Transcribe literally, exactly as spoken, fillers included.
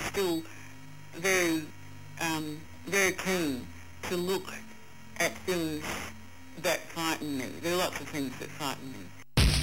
still very, um, very keen to look at things that frighten me. There are lots of things that frighten me.